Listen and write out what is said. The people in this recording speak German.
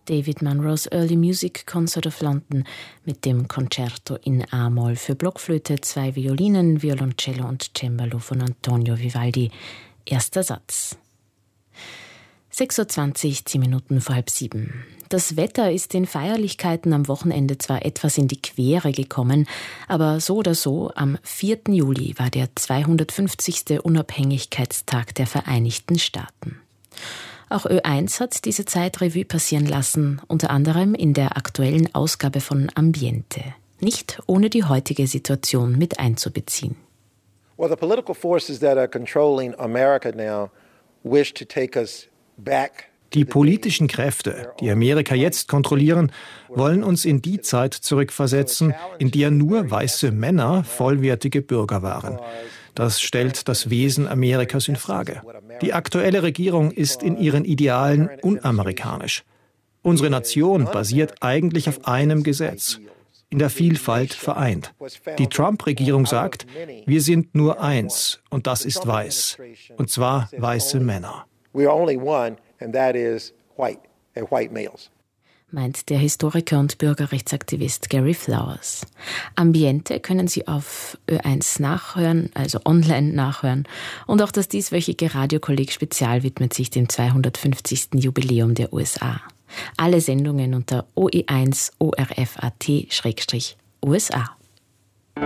David Munros Early Music Concert of London mit dem Concerto in A-Moll für Blockflöte, 2 Violinen, Violoncello und Cembalo von Antonio Vivaldi. Erster Satz. 6:20 Uhr, 10 Minuten vor 6:30. Das Wetter ist den Feierlichkeiten am Wochenende zwar etwas in die Quere gekommen, aber so oder so, am 4. Juli war der 250. Unabhängigkeitstag der Vereinigten Staaten. Auch Ö1 hat diese Zeit Revue passieren lassen, unter anderem in der aktuellen Ausgabe von Ambiente. Nicht ohne die heutige Situation mit einzubeziehen. Well, the political forces that are controlling America now wish to take us back. Die politischen Kräfte, die Amerika jetzt kontrollieren, wollen uns in die Zeit zurückversetzen, in der nur weiße Männer vollwertige Bürger waren. Das stellt das Wesen Amerikas in Frage. Die aktuelle Regierung ist in ihren Idealen unamerikanisch. Unsere Nation basiert eigentlich auf einem Gesetz: in der Vielfalt vereint. Die Trump-Regierung sagt, wir sind nur eins, und das ist weiß. Und zwar weiße Männer. Meint der Historiker und Bürgerrechtsaktivist Gary Flowers. Ambiente können Sie auf Ö1 nachhören, also online nachhören. Und auch das dieswöchige Radiokolleg Spezial widmet sich dem 250. Jubiläum der USA. Alle Sendungen unter OE1 ORF.at/USA.